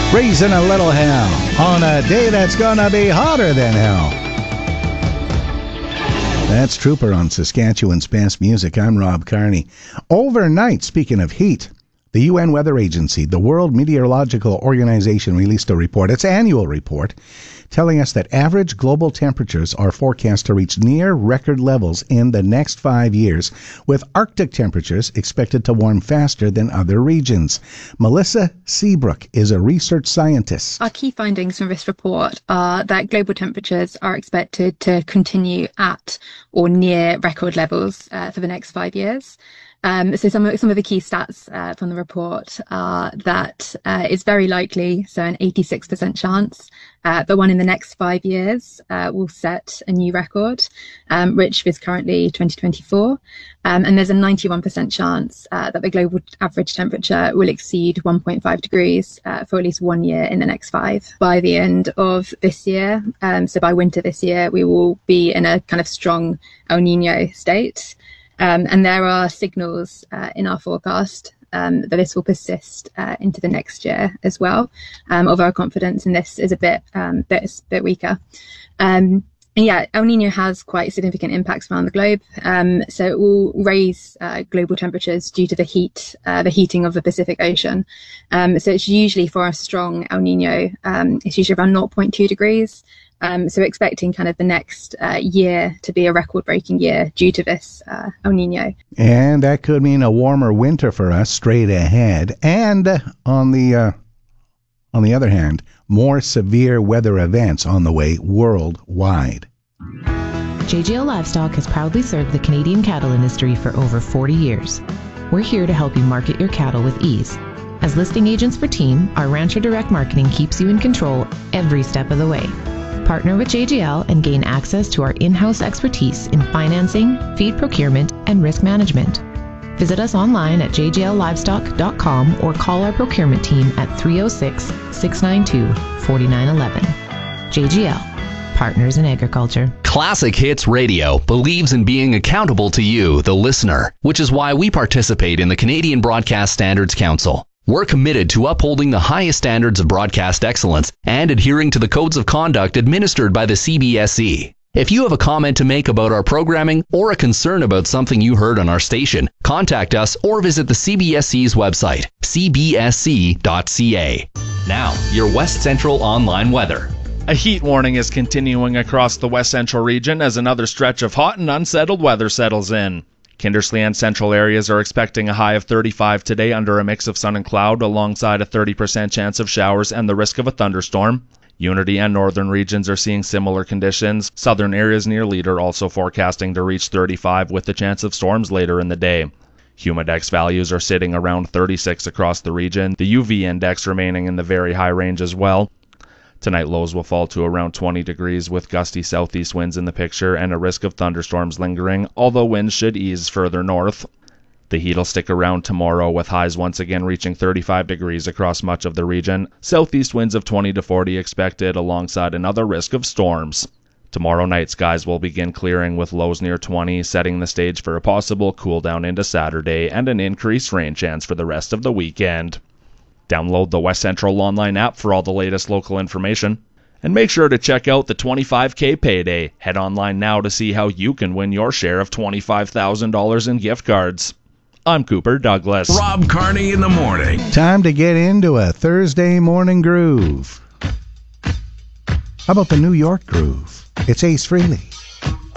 Raising a little hell on a day that's gonna be hotter than hell. That's Trooper on Saskatchewan's best music. I'm Rob Carney. Overnight, speaking of heat, the UN Weather Agency, the World Meteorological Organization, released a report, its annual report, telling us that average global temperatures are forecast to reach near record levels in the next 5 years, with Arctic temperatures expected to warm faster than other regions. Melissa Seabrook is a research scientist. Our key findings from this report are that global temperatures are expected to continue at or near record levels for the next 5 years. So some of the key stats from the report are that it's very likely, so an 86% chance, that one in the next 5 years will set a new record, which is currently 2024. And there's a 91% chance that the global average temperature will exceed 1.5 degrees for at least 1 year in the next 5. By the end of this year, so by winter this year, we will be in a kind of strong El Nino state. And there are signals in our forecast that this will persist into the next year as well. Although our confidence in this is a bit weaker. And yeah, El Nino has quite significant impacts around the globe. So it will raise global temperatures due to the heating of the Pacific Ocean. So it's usually, for a strong El Nino, it's usually around 0.2 degrees. So expecting kind of the next year to be a record-breaking year due to this El Nino. And that could mean a warmer winter for us straight ahead. And on the other hand, more severe weather events on the way worldwide. JGL Livestock has proudly served the Canadian cattle industry for over 40 years. We're here to help you market your cattle with ease. As listing agents for Team, our Rancher Direct Marketing keeps you in control every step of the way. Partner with JGL and gain access to our in-house expertise in financing, feed procurement, and risk management. Visit us online at jgllivestock.com or call our procurement team at 306-692-4911. JGL, Partners in Agriculture. Classic Hits Radio believes in being accountable to you, the listener, which is why we participate in the Canadian Broadcast Standards Council. We're committed to upholding the highest standards of broadcast excellence and adhering to the codes of conduct administered by the CBSC. If you have a comment to make about our programming or a concern about something you heard on our station, contact us or visit the CBSC's website, cbsc.ca. Now, your West Central online weather. A heat warning is continuing across the West Central region as another stretch of hot and unsettled weather settles in. Kindersley and central areas are expecting a high of 35 today under a mix of sun and cloud, alongside a 30% chance of showers and the risk of a thunderstorm. Unity and northern regions are seeing similar conditions. Southern areas near Leader also forecasting to reach 35 with the chance of storms later in the day. Humidex values are sitting around 36 across the region, the UV index remaining in the very high range as well. Tonight lows will fall to around 20 degrees with gusty southeast winds in the picture and a risk of thunderstorms lingering, although winds should ease further north. The heat will stick around tomorrow with highs once again reaching 35 degrees across much of the region. Southeast winds of 20 to 40 expected alongside another risk of storms. Tomorrow night skies will begin clearing with lows near 20, setting the stage for a possible cool down into Saturday and an increased rain chance for the rest of the weekend. Download the West Central online app for all the latest local information. And make sure to check out the 25K Payday. Head online now to see how you can win your share of $25,000 in gift cards. I'm Cooper Douglas. Rob Carney in the morning. Time to get into a Thursday morning groove. How about the New York groove? It's Ace Frehley.